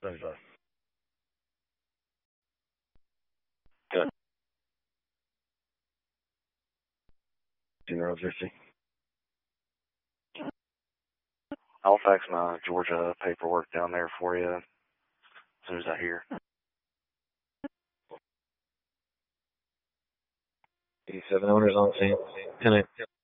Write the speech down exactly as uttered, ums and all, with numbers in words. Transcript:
seventy-five. Good. Zero fifty. I'll fax my Georgia paperwork down there for you as soon as I hear. eighty-seven owners on scene. ten eight.